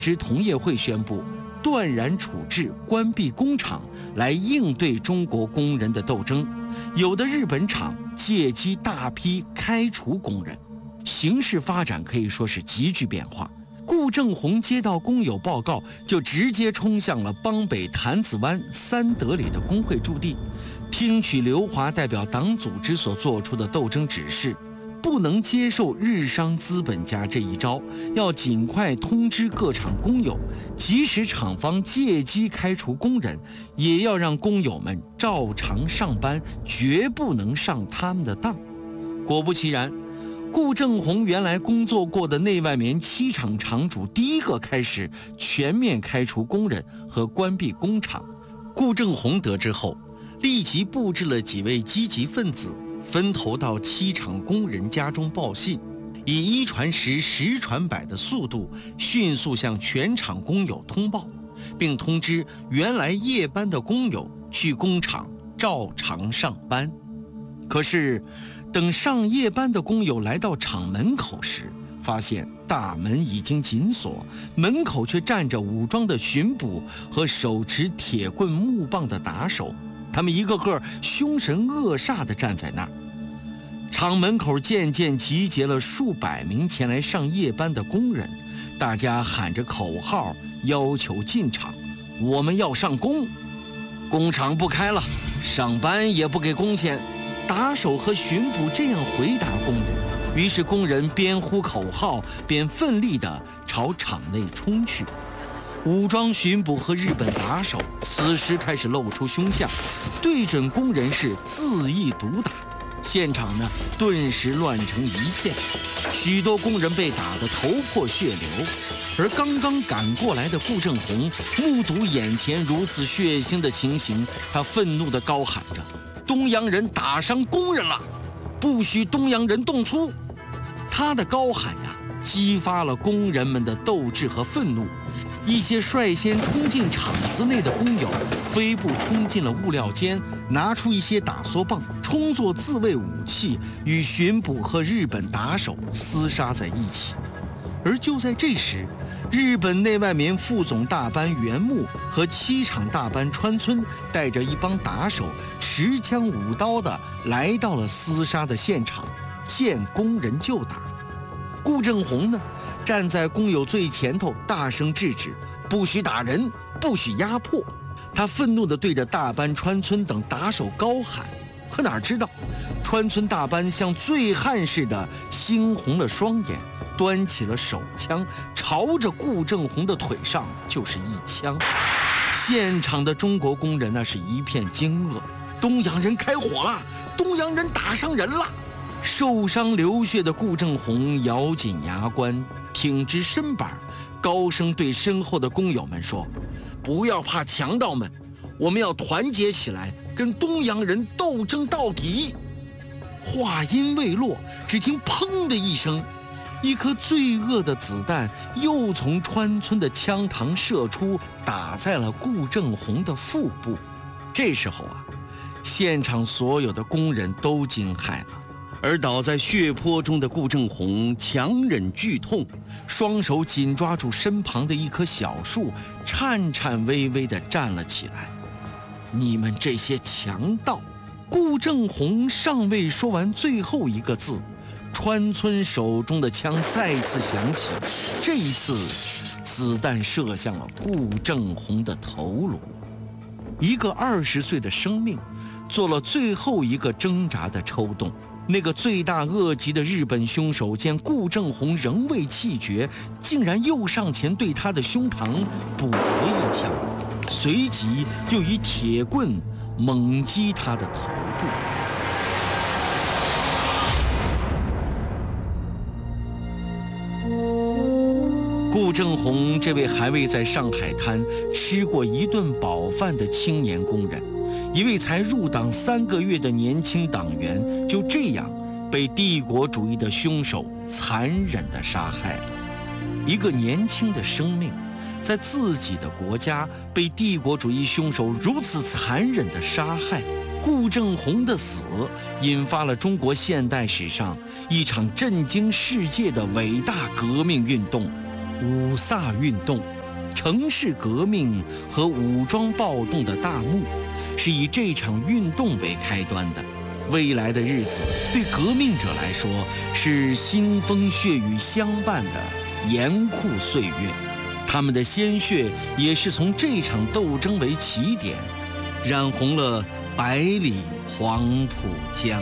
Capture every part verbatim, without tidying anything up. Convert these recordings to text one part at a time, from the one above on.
织同业会宣布断然处置、关闭工厂，来应对中国工人的斗争。有的日本厂借机大批开除工人，形势发展可以说是急剧变化。顾正宏接到工友报告，就直接冲向了邦北潭子湾三德里的工会驻地，听取刘华代表党组织所做出的斗争指示，不能接受日商资本家这一招，要尽快通知各厂工友，即使厂方借机开除工人，也要让工友们照常上班，绝不能上他们的当。果不其然，顾正宏原来工作过的内外棉七厂厂主第一个开始全面开除工人和关闭工厂。顾正宏得知后，立即布置了几位积极分子，分头到七厂工人家中报信，以一传十、十传百的速度，迅速向全厂工友通报，并通知原来夜班的工友去工厂照常上班。可是等上夜班的工友来到厂门口时，发现大门已经紧锁，门口却站着武装的巡捕和手持铁棍木棒的打手，他们一个个凶神恶煞地站在那儿。厂门口渐渐集结了数百名前来上夜班的工人，大家喊着口号要求进厂，我们要上工。工厂不开了，上班也不给工钱。打手和巡捕这样回答工人，于是工人边呼口号边奋力地朝厂内冲去。武装巡捕和日本打手此时开始露出凶相，对准工人是恣意毒打，现场呢顿时乱成一片，许多工人被打得头破血流。而刚刚赶过来的顾正宏目睹眼前如此血腥的情形，他愤怒地高喊着：东洋人打伤工人了，不许东洋人动粗！他的高喊呀，激发了工人们的斗志和愤怒。一些率先冲进厂子内的工友飞步冲进了物料间，拿出一些打梭棒充作自卫武器，与巡捕和日本打手厮杀在一起。而就在这时，日本内外棉副总大班原木和七厂大班川村带着一帮打手持枪舞刀的来到了厮杀的现场，见工人就打。顾正宏呢，站在工友最前头，大声制止，不许打人，不许压迫。他愤怒地对着大班川村等打手高喊，可哪知道川村大班像醉汉似的猩红了双眼，端起了手枪，朝着顾正宏的腿上就是一枪。现场的中国工人那是一片惊愕，东洋人开火了，东洋人打伤人了。受伤流血的顾正宏咬紧牙关，挺直身板，高声对身后的工友们说：不要怕强盗们，我们要团结起来，跟东洋人斗争到底。话音未落，只听砰的一声，一颗罪恶的子弹又从川村的枪膛射出，打在了顾正宏的腹部。这时候啊，现场所有的工人都惊骇了，而倒在血泊中的顾正宏强忍剧痛，双手紧抓住身旁的一棵小树，颤颤巍巍地站了起来。你们这些强盗！顾正宏尚未说完最后一个字，川村手中的枪再次响起，这一次子弹射向了顾正宏的头颅。一个二十岁的生命做了最后一个挣扎的抽动。那个罪大恶极的日本凶手见顾正宏仍未气绝，竟然又上前对他的胸膛补了一枪，随即又以铁棍猛击他的头部。顾正宏这位还未在上海滩吃过一顿饱饭的青年工人，一位才入党三个月的年轻党员，就这样被帝国主义的凶手残忍地杀害了。一个年轻的生命，在自己的国家被帝国主义凶手如此残忍地杀害。顾正宏的死引发了中国现代史上一场震惊世界的伟大革命运动。 五卅运动、城市革命和武装暴动的大幕，是以这场运动为开端的。未来的日子对革命者来说是腥风血雨相伴的严酷岁月，他们的鲜血也是从这场斗争为起点，染红了百里黄浦江。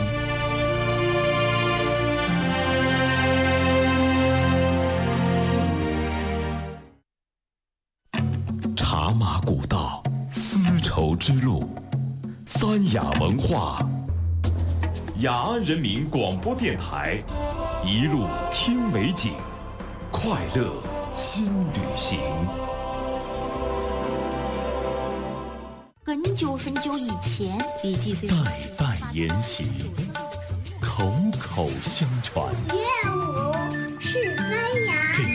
茶马古道，丝绸之路，三雅文化。雅安人民广播电台，一路听美景，快乐新旅行。 很久很久以前，李继虽代代沿袭，口口相传。 乐舞是三雅。